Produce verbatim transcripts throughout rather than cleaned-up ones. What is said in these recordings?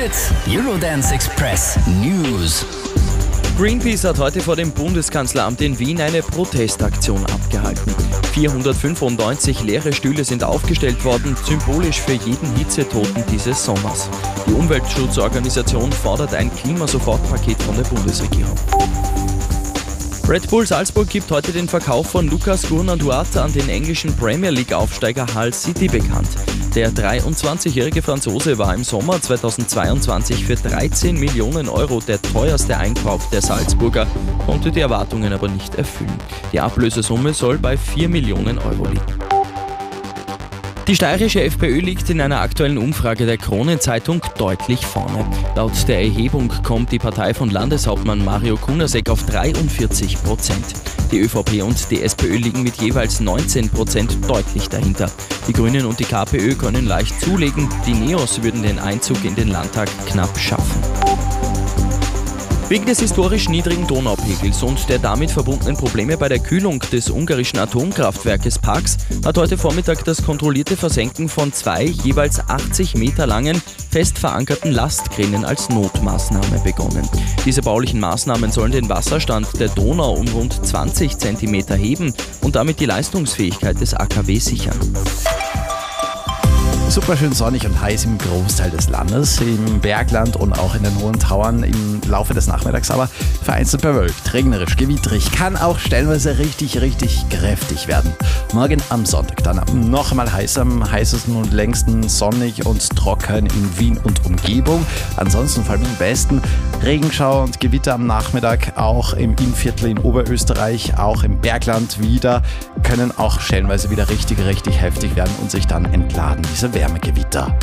Hit Eurodance Express News. Greenpeace hat heute vor dem Bundeskanzleramt in Wien eine Protestaktion abgehalten. vierhundertfünfundneunzig leere Stühle sind aufgestellt worden, symbolisch für jeden Hitzetoten dieses Sommers. Die Umweltschutzorganisation fordert ein Klimasofortpaket von der Bundesregierung. Red Bull Salzburg gibt heute den Verkauf von Lucas Gournand-Duarte an den englischen Premier League-Aufsteiger Hull City bekannt. Der dreiundzwanzigjährige Franzose war im Sommer zweitausendzweiundzwanzig für dreizehn Millionen Euro der teuerste Einkauf der Salzburger, konnte die Erwartungen aber nicht erfüllen. Die Ablösesumme soll bei vier Millionen Euro liegen. Die steirische FPÖ liegt in einer aktuellen Umfrage der Kronenzeitung deutlich vorne. Laut der Erhebung kommt die Partei von Landeshauptmann Mario Kunasek auf dreiundvierzig Prozent. Die ÖVP und die SPÖ liegen mit jeweils neunzehn Prozent deutlich dahinter. Die Grünen und die KPÖ können leicht zulegen, die Neos würden den Einzug in den Landtag knapp schaffen. Wegen des historisch niedrigen Donaupegels und der damit verbundenen Probleme bei der Kühlung des ungarischen Atomkraftwerkes Paks hat heute Vormittag das kontrollierte Versenken von zwei jeweils achtzig Meter langen, fest verankerten Lastkränen als Notmaßnahme begonnen. Diese baulichen Maßnahmen sollen den Wasserstand der Donau um rund zwanzig Zentimeter heben und damit die Leistungsfähigkeit des A K W sichern. Super schön sonnig und heiß im Großteil des Landes, im Bergland und auch in den hohen Tauern im Laufe des Nachmittags, aber vereinzelt bewölkt, regnerisch, gewittrig, kann auch stellenweise richtig, richtig kräftig werden. Morgen am Sonntag dann noch einmal heiß, am heißesten und längsten sonnig und trocken in Wien und Umgebung. Ansonsten vor allem im Westen Regenschauer und Gewitter am Nachmittag, auch im Innviertel in Oberösterreich, auch im Bergland wieder, können auch stellenweise wieder richtig, richtig heftig werden und sich dann entladen, diese Wärmegewitter.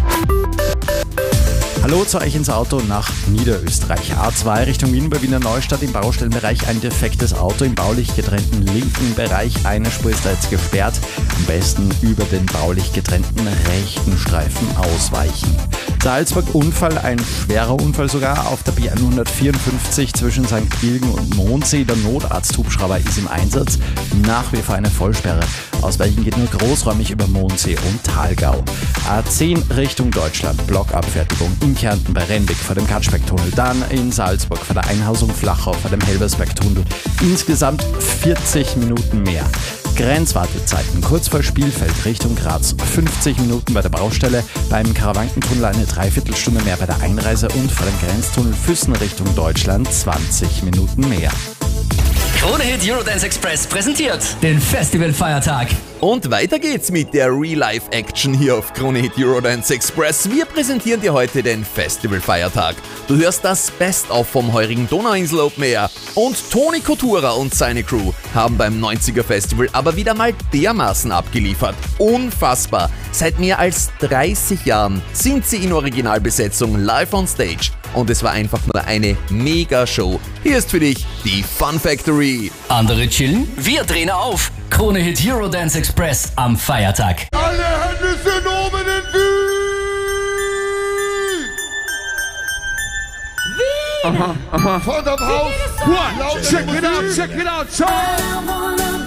Hallo zu euch ins Auto nach Niederösterreich. A zwei Richtung Wien bei Wiener Neustadt im Baustellenbereich ein defektes Auto im baulich getrennten linken Bereich. Eine Spur ist da jetzt gesperrt. Am besten über den baulich getrennten rechten Streifen ausweichen. Salzburg Unfall, ein schwerer Unfall sogar auf der B hundertvierundfünfzig zwischen Sankt Gilgen und Mondsee. Der Notarzthubschrauber ist im Einsatz. Nach wie vor eine Vollsperre. Ausweichen geht nur großräumig über Mondsee und Thalgau. A zehn Richtung Deutschland, Blockabfertigung in Kärnten bei Renwick vor dem Katschbeck-Tunnel, dann in Salzburg vor der Einhausung Flachau vor dem Helbersberg-Tunnel. Insgesamt vierzig Minuten mehr. Grenzwartezeiten kurz vor Spielfeld Richtung Graz, fünfzig Minuten bei der Baustelle, beim Karawankentunnel eine Dreiviertelstunde mehr bei der Einreise und vor dem Grenztunnel Füssen Richtung Deutschland zwanzig Minuten mehr. Krone Hit Eurodance Express präsentiert den Festivalfeiertag. Und weiter geht's mit der Real-Life-Action hier auf Krone Hit Eurodance Express. Wir präsentieren dir heute den Festivalfeiertag. Du hörst das Best-of vom heurigen Donauinsel Open Air. Und Toni Kotura und seine Crew haben beim neunziger Festival aber wieder mal dermaßen abgeliefert. Unfassbar! Seit mehr als dreißig Jahren sind sie in Originalbesetzung live on stage. Und es war einfach nur eine Mega-Show. Hier ist für dich die Fun Factory. Andere chillen, wir drehen auf. Krone Hit Eurodance Express am Feiertag. Alle Hände sind oben in Wien! Wien! Aha, aha. Von dem Haus! Check it out, check it out, check!